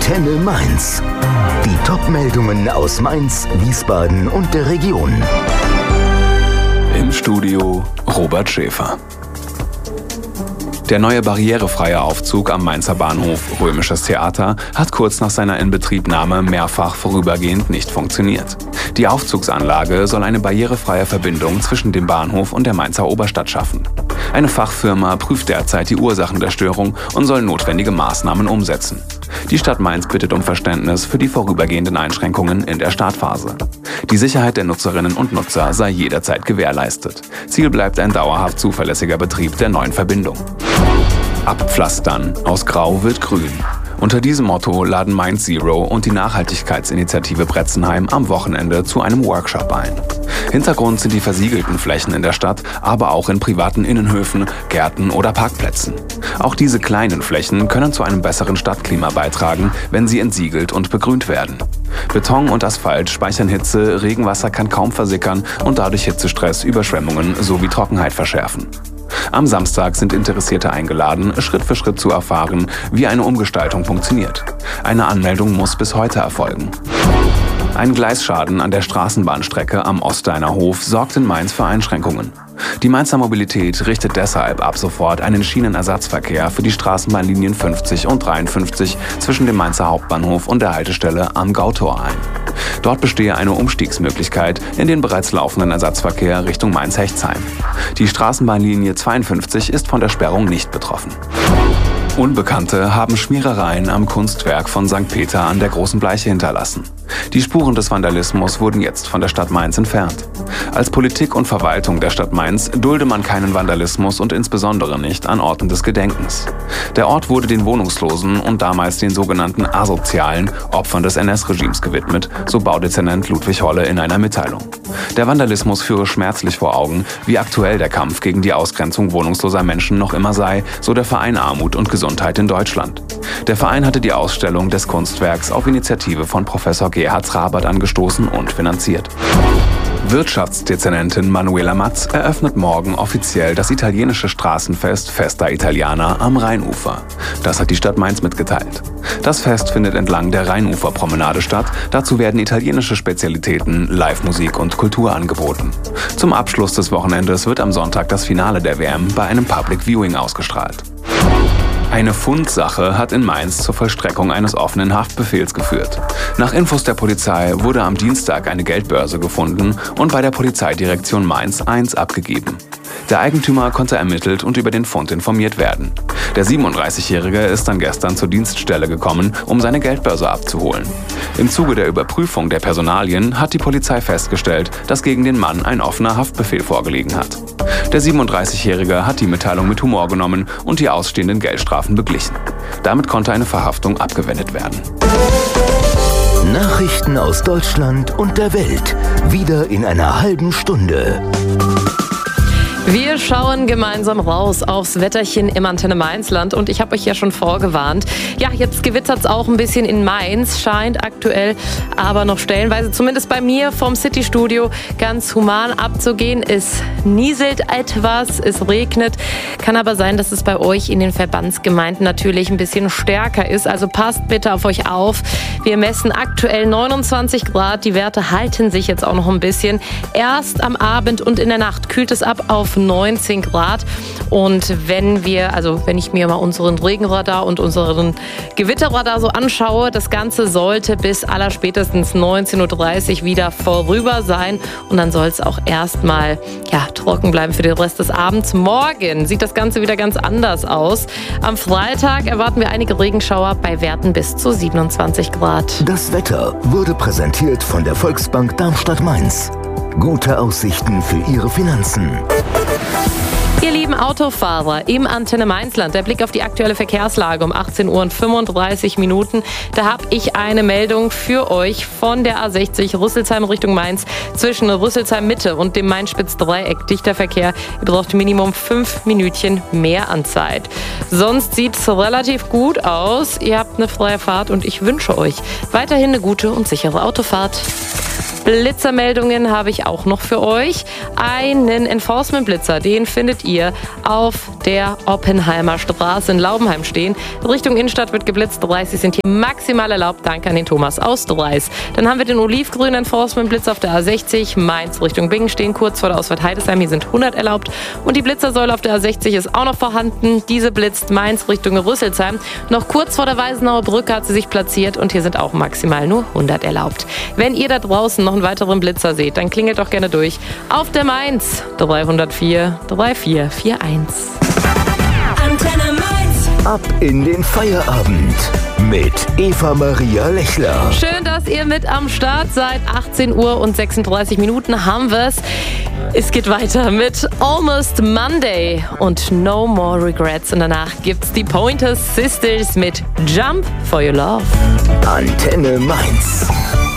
Antenne Mainz. Die Top-Meldungen aus Mainz, Wiesbaden und der Region. Im Studio Robert Schäfer. Der neue barrierefreie Aufzug am Mainzer Bahnhof Römisches Theater hat kurz nach seiner Inbetriebnahme mehrfach vorübergehend nicht funktioniert. Die Aufzugsanlage soll eine barrierefreie Verbindung zwischen dem Bahnhof und der Mainzer Oberstadt schaffen. Eine Fachfirma prüft derzeit die Ursachen der Störung und soll notwendige Maßnahmen umsetzen. Die Stadt Mainz bittet um Verständnis für die vorübergehenden Einschränkungen in der Startphase. Die Sicherheit der Nutzerinnen und Nutzer sei jederzeit gewährleistet. Ziel bleibt ein dauerhaft zuverlässiger Betrieb der neuen Verbindung. Abpflastern, aus Grau wird Grün. Unter diesem Motto laden Mainz Zero und die Nachhaltigkeitsinitiative Bretzenheim am Wochenende zu einem Workshop ein. Hintergrund sind die versiegelten Flächen in der Stadt, aber auch in privaten Innenhöfen, Gärten oder Parkplätzen. Auch diese kleinen Flächen können zu einem besseren Stadtklima beitragen, wenn sie entsiegelt und begrünt werden. Beton und Asphalt speichern Hitze, Regenwasser kann kaum versickern und dadurch Hitzestress, Überschwemmungen sowie Trockenheit verschärfen. Am Samstag sind Interessierte eingeladen, Schritt für Schritt zu erfahren, wie eine Umgestaltung funktioniert. Eine Anmeldung muss bis heute erfolgen. Ein Gleisschaden an der Straßenbahnstrecke am Osteiner Hof sorgt in Mainz für Einschränkungen. Die Mainzer Mobilität richtet deshalb ab sofort einen Schienenersatzverkehr für die Straßenbahnlinien 50 und 53 zwischen dem Mainzer Hauptbahnhof und der Haltestelle am Gautor ein. Dort bestehe eine Umstiegsmöglichkeit in den bereits laufenden Ersatzverkehr Richtung Mainz-Hechtsheim. Die Straßenbahnlinie 52 ist von der Sperrung nicht betroffen. Unbekannte haben Schmierereien am Kunstwerk von St. Peter an der Großen Bleiche hinterlassen. Die Spuren des Vandalismus wurden jetzt von der Stadt Mainz entfernt. Als Politik und Verwaltung der Stadt Mainz dulde man keinen Vandalismus und insbesondere nicht an Orten des Gedenkens. Der Ort wurde den Wohnungslosen und damals den sogenannten asozialen Opfern des NS-Regimes gewidmet, so Baudezernent Ludwig Holle in einer Mitteilung. Der Vandalismus führe schmerzlich vor Augen, wie aktuell der Kampf gegen die Ausgrenzung wohnungsloser Menschen noch immer sei, so der Verein Armut und Gesundheit in Deutschland. Der Verein hatte die Ausstellung des Kunstwerks auf Initiative von Professor Gerhard Rabert angestoßen und finanziert. Wirtschaftsdezernentin Manuela Matz eröffnet morgen offiziell das italienische Straßenfest Festa Italiana am Rheinufer. Das hat die Stadt Mainz mitgeteilt. Das Fest findet entlang der Rheinuferpromenade statt. Dazu werden italienische Spezialitäten, Live-Musik und Kultur angeboten. Zum Abschluss des Wochenendes wird am Sonntag das Finale der WM bei einem Public Viewing ausgestrahlt. Eine Fundsache hat in Mainz zur Vollstreckung eines offenen Haftbefehls geführt. Nach Infos der Polizei wurde am Dienstag eine Geldbörse gefunden und bei der Polizeidirektion Mainz 1 abgegeben. Der Eigentümer konnte ermittelt und über den Fund informiert werden. Der 37-Jährige ist dann gestern zur Dienststelle gekommen, um seine Geldbörse abzuholen. Im Zuge der Überprüfung der Personalien hat die Polizei festgestellt, dass gegen den Mann ein offener Haftbefehl vorgelegen hat. Der 37-Jährige hat die Mitteilung mit Humor genommen und die ausstehenden Geldstrafen beglichen. Damit konnte eine Verhaftung abgewendet werden. Nachrichten aus Deutschland und der Welt. Wieder in einer halben Stunde. Wir schauen gemeinsam raus aufs Wetterchen im Antenne Mainzland und ich habe euch ja schon vorgewarnt. Ja, jetzt gewittert es auch ein bisschen in Mainz, scheint aktuell aber noch stellenweise, zumindest bei mir vom City-Studio, ganz human abzugehen. Es nieselt etwas, es regnet, kann aber sein, dass es bei euch in den Verbandsgemeinden natürlich ein bisschen stärker ist. Also passt bitte auf euch auf. Wir messen aktuell 29 Grad, die Werte halten sich jetzt auch noch ein bisschen. Erst am Abend und in der Nacht kühlt es ab auf 19 Grad. Und wenn ich mir mal unseren Regenradar und unseren Gewitterradar so anschaue, das Ganze sollte bis allerspätestens 19:30 Uhr wieder vorüber sein. Und dann soll es auch erstmal trocken bleiben für den Rest des Abends. Morgen sieht das Ganze wieder ganz anders aus. Am Freitag erwarten wir einige Regenschauer bei Werten bis zu 27 Grad. Das Wetter wurde präsentiert von der Volksbank Darmstadt-Mainz. Gute Aussichten für Ihre Finanzen. Ihr lieben Autofahrer im Antenne Mainzland, der Blick auf die aktuelle Verkehrslage um 18 Uhr und 35 Minuten. Da habe ich eine Meldung für euch von der A60 Rüsselsheim Richtung Mainz zwischen Rüsselsheim Mitte und dem Mainz-Spitz-Dreieck. Dichter Verkehr, ihr braucht Minimum 5 Minütchen mehr an Zeit. Sonst sieht es relativ gut aus. Ihr habt eine freie Fahrt und ich wünsche euch weiterhin eine gute und sichere Autofahrt. Blitzermeldungen habe ich auch noch für euch. Einen Enforcement-Blitzer, den findet ihr auf der Oppenheimer Straße in Laubenheim stehen. In Richtung Innenstadt wird geblitzt, 30 sind hier maximal erlaubt. Danke an den Thomas aus Dreis. Dann haben wir den olivgrünen Enforcement-Blitz auf der A60, Mainz Richtung Bingen stehen, kurz vor der Ausfahrt Heidesheim. Hier sind 100 erlaubt. Und die Blitzersäule auf der A60 ist auch noch vorhanden. Diese blitzt Mainz Richtung Rüsselsheim. Noch kurz vor der Weisenauer Brücke hat sie sich platziert und hier sind auch maximal nur 100 erlaubt. Wenn ihr da draußen noch einen weiteren Blitzer seht, dann klingelt doch gerne durch auf der Mainz 304 3441. Antenne Mainz. Ab in den Feierabend mit Eva Maria Lechler. Schön, dass ihr mit am Start seid. 18 Uhr und 36 Minuten haben wir's. Es geht weiter mit Almost Monday und No More Regrets. Und danach gibt's die Pointer Sisters mit Jump for Your Love. Antenne Mainz.